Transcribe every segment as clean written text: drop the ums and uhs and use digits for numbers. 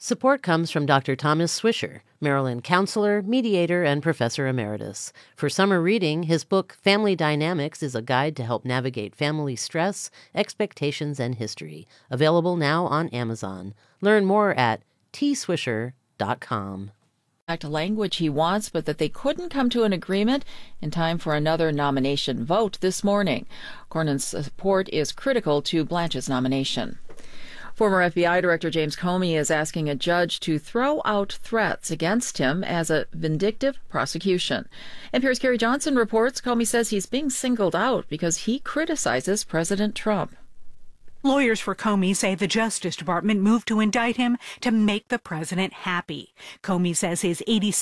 Support comes from Dr. Thomas Swisher, Maryland counselor, mediator, and professor emeritus. For summer reading, his book Family Dynamics is a guide to help navigate family stress, expectations, and history. Available now on Amazon. Learn more at tswisher.com. Language he wants, but that they couldn't come to an agreement in time for another nomination vote this morning. Cornyn's support is critical to Blanche's nomination. Former FBI Director James Comey is asking a judge to throw out threats against him as a vindictive prosecution. NPR's Carrie Johnson reports Comey says he's being singled out because he criticizes President Trump. Lawyers for Comey say the Justice Department moved to indict him to make the president happy. Comey says his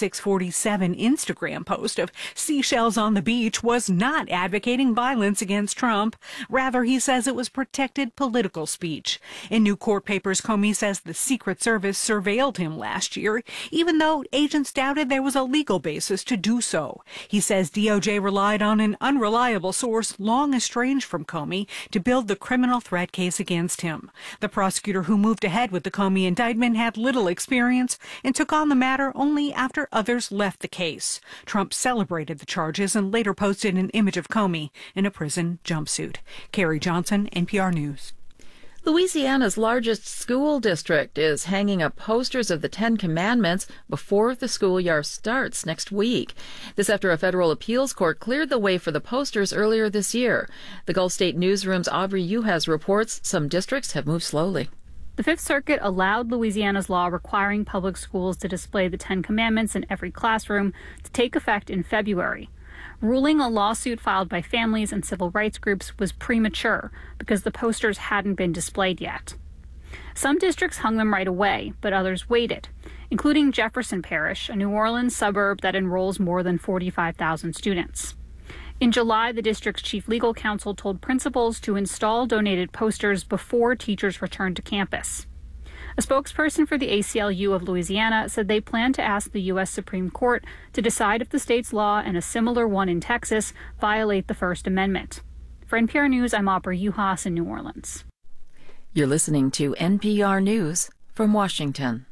8647 Instagram post of seashells on the beach was not advocating violence against Trump. Rather, he says it was protected political speech. In new court papers, Comey says the Secret Service surveilled him last year, even though agents doubted there was a legal basis to do so. He says DOJ relied on an unreliable source long estranged from Comey to build the criminal threat case against him. The prosecutor who moved ahead with the Comey indictment had little experience and took on the matter only after others left the case. Trump celebrated the charges and later posted an image of Comey in a prison jumpsuit. Carrie Johnson, NPR News. Louisiana's largest school district is hanging up posters of the Ten Commandments before the school year starts next week. This after a federal appeals court cleared the way for the posters earlier this year. The Gulf State Newsroom's Aubrey Juhas reports some districts have moved slowly. The Fifth Circuit allowed Louisiana's law requiring public schools to display the Ten Commandments in every classroom to take effect in February. Ruling a lawsuit filed by families and civil rights groups was premature because the posters hadn't been displayed yet. Some districts hung them right away, but others waited, including Jefferson Parish, a New Orleans suburb that enrolls more than 45,000 students. In July, the district's chief legal counsel told principals to install donated posters before teachers returned to campus. A spokesperson for the ACLU of Louisiana said they plan to ask the U.S. Supreme Court to decide if the state's law and a similar one in Texas violate the First Amendment. For NPR News, I'm Aubrey Juhas in New Orleans. You're listening to NPR News from Washington.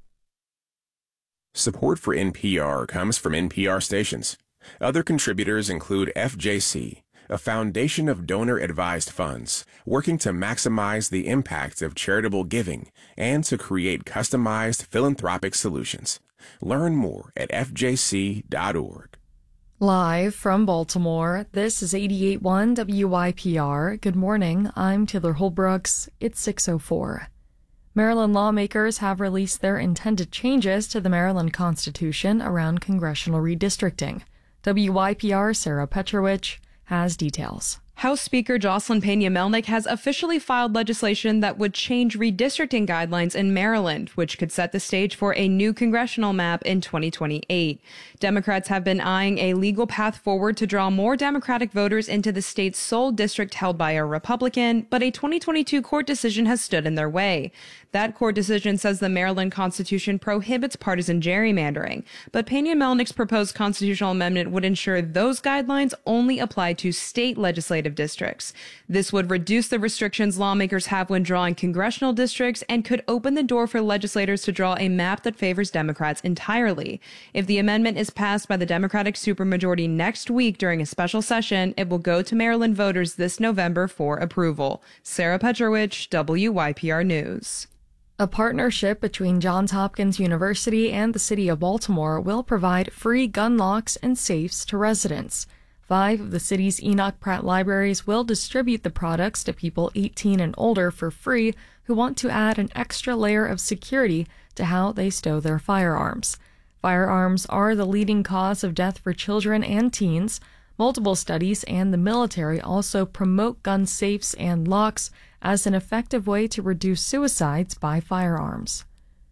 Support for NPR comes from NPR stations. Other contributors include FJC, a foundation of donor-advised funds working to maximize the impact of charitable giving and to create customized philanthropic solutions. Learn more at fjc.org. Live from Baltimore, this is 88.1 WYPR. Good morning, I'm Taylor Holbrooks. It's 6:04. Maryland lawmakers have released their intended changes to the Maryland Constitution around congressional redistricting. WYPR Sarah Petrovich has details. House Speaker Jocelyn Peña-Melnyk has officially filed legislation that would change redistricting guidelines in Maryland, which could set the stage for a new congressional map in 2028. Democrats have been eyeing a legal path forward to draw more Democratic voters into the state's sole district held by a Republican, but a 2022 court decision has stood in their way. That court decision says the Maryland Constitution prohibits partisan gerrymandering, but Peña-Melnyk's proposed constitutional amendment would ensure those guidelines only apply to state legislative districts. This would reduce the restrictions lawmakers have when drawing congressional districts and could open the door for legislators to draw a map that favors Democrats entirely. If the amendment is passed by the Democratic supermajority next week during a special session, it will go to Maryland voters this November for approval. Sarah Petrovich, WYPR News. A partnership between Johns Hopkins University and the City of Baltimore will provide free gun locks and safes to residents. 5 of the city's Enoch Pratt libraries will distribute the products to people 18 and older for free who want to add an extra layer of security to how they stow their firearms. Firearms are the leading cause of death for children and teens. Multiple studies and the military also promote gun safes and locks as an effective way to reduce suicides by firearms.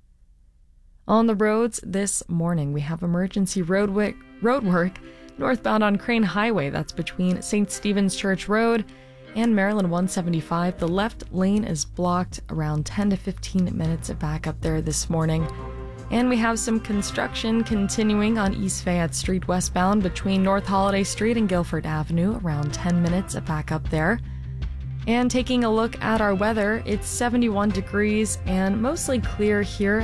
On the roads this morning, we have emergency roadwork northbound on Crane Highway. That's between St. Stephen's Church Road and Maryland 175. The left lane is blocked, around 10 to 15 minutes of backup there this morning. And we have some construction continuing on East Fayette Street westbound between North Holiday Street and Guilford Avenue, around 10 minutes of backup there. And taking a look at our weather, it's 71 degrees and mostly clear here